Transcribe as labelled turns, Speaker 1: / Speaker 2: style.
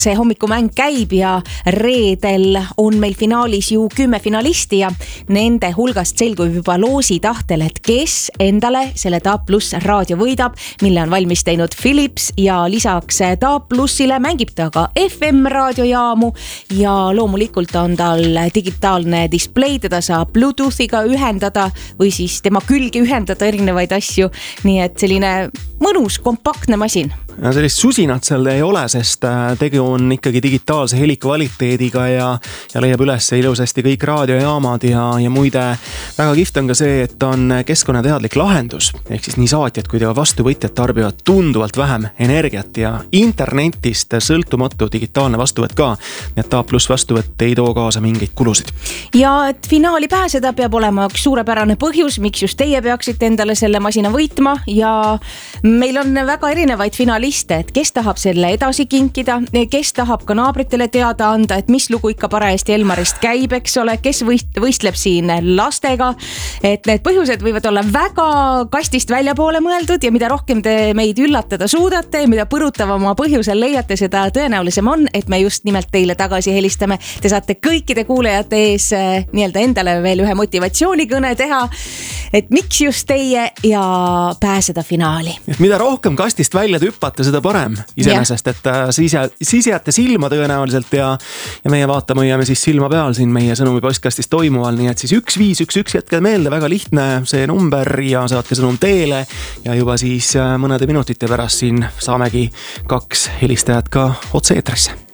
Speaker 1: see hommikumäng käib ja reedel on meil finaalis ju 10 finalisti ja nende hulgast selgub juba loosi tahtel, et kes endale selle Taap Pluss raadio võidab, mille on valmis teinud Philips ja lisaks Taap Plussile mängib ta ka FM raadiojaamu ja loomulikult on tal digitaalne display, teda saab Bluetoothiga ühendada või siis tema külge ühendada erinevaid asju, nii et selline mõnus, kompaktne masin.
Speaker 2: Ja sellist susinat seal ei ole, sest tegu on ikkagi digitaalse helikvaliteediga ja leiab üles ilusasti kõik raadiojaamad ja muide väga kihvt on ka see, et on keskkonnateadlik lahendus, ehk siis nii saatjad kui ka vastuvõtjad tarbivad tunduvalt vähem energiat ja internetist sõltumatu digitaalne vastuvõtt ka, nii et Taap Pluss vastuvõtt ei too kaasa mingeid kulusid.
Speaker 1: Ja et finaali pääseda peab olema üks suurepärane põhjus, miks just teie peaksite endale selle masina võitma ja meil on väga erinevaid finaliste, et kes tahab selle edasi kinkida, kes tahab ka naabritele teada anda, et mis lugu ikka parajasti Elmarist käib, eks ole, kes võistleb siin lastega, et need põhjused võivad olla väga kastist väljapoole mõeldud ja mida rohkem te meid üllatada suudate, mida põrutavama põhjusel leiate, seda tõenäolisem on, et me just nimelt teile tagasi helistame. Te saate kõikide kuulajate ees nii-öelda endale veel ühe motivatsioonikõne teha, et miks just teie ja pääseda finaali.
Speaker 2: Mida rohkem kastist välja tüppate, seda parem iseenesest, et siis jääte silma tõenäoliselt ja meie vaatame hoiame siis silma peal siin meie sõnumi postkastis toimuval, nii et siis 1511 jätke meelde, väga lihtne see number ja saatke sõnum teele ja juba siis mõnede minutite pärast siin saamegi 2 helistajat ka otse eetrisse.